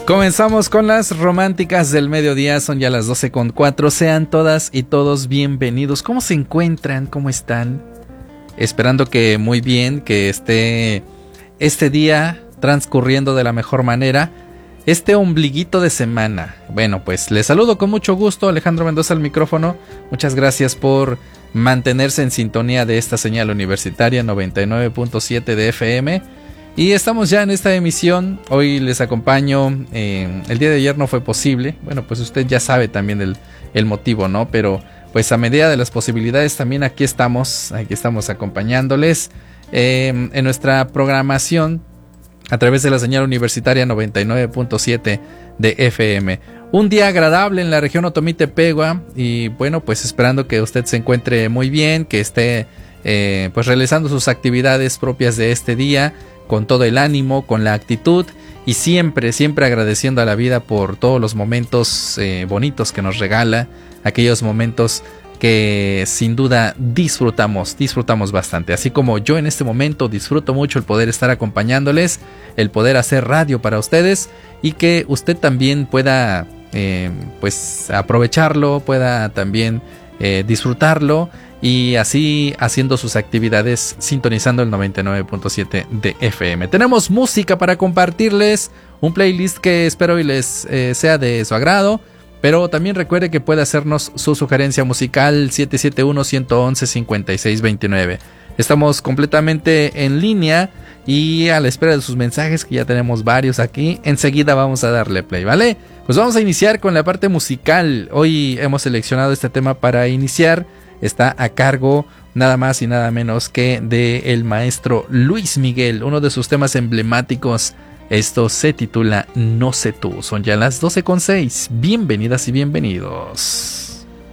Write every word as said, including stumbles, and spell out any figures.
Comenzamos con las románticas del mediodía, son ya las doce con cuatro. Sean todas y todos bienvenidos. ¿Cómo se encuentran? ¿Cómo están? Esperando que muy bien, que esté este día transcurriendo de la mejor manera. Este ombliguito de semana. Bueno, pues les saludo con mucho gusto, Alejandro Mendoza al micrófono. Muchas gracias por mantenerse en sintonía de esta señal universitaria noventa y nueve punto siete de F M. Y estamos ya en esta emisión. Hoy les acompaño. Eh, el día de ayer no fue posible. Bueno, pues usted ya sabe también el, el motivo, ¿no? Pero pues a medida de las posibilidades también aquí estamos. Aquí estamos acompañándoles eh, en nuestra programación a través de la señal universitaria noventa y nueve punto siete de F M. Un día agradable en la región Otomí-Tepehua. Y bueno, pues esperando que usted se encuentre muy bien, que esté eh, pues realizando sus actividades propias de este día con todo el ánimo, con la actitud y siempre, siempre agradeciendo a la vida por todos los momentos eh, bonitos que nos regala, aquellos momentos que sin duda disfrutamos, disfrutamos bastante. Así como yo en este momento disfruto mucho el poder estar acompañándoles, el poder hacer radio para ustedes y que usted también pueda eh, pues aprovecharlo, pueda también eh, disfrutarlo. Y así haciendo sus actividades, sintonizando el noventa y nueve punto siete de F M. Tenemos música para compartirles, un playlist que espero y les eh, sea de su agrado. Pero también recuerde que puede hacernos su sugerencia musical siete siete uno, uno uno uno, cinco seis dos nueve. Estamos completamente en línea y a la espera de sus mensajes, que ya tenemos varios aquí. Enseguida vamos a darle play, ¿vale? Pues vamos a iniciar con la parte musical. Hoy hemos seleccionado este tema para iniciar. Está a cargo nada más y nada menos que de el maestro Luis Miguel, uno de sus temas emblemáticos. Esto se titula No sé tú. Son ya las doce con seis. Bienvenidas y bienvenidos.